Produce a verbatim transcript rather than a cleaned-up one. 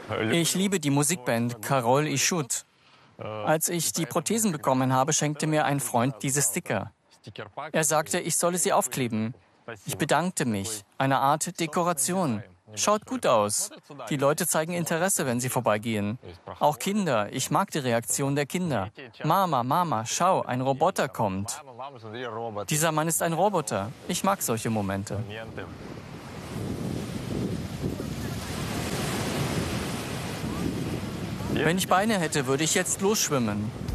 Ich liebe die Musikband Karol и Шут. Als ich die Prothesen bekommen habe, schenkte mir ein Freund diese Sticker. Er sagte, ich solle sie aufkleben. Ich bedankte mich. Eine Art Dekoration. Schaut gut aus. Die Leute zeigen Interesse, wenn sie vorbeigehen. Auch Kinder. Ich mag die Reaktion der Kinder. Mama, Mama, schau, ein Roboter kommt. Dieser Mann ist ein Roboter. Ich mag solche Momente. Wenn ich Beine hätte, würde ich jetzt losschwimmen.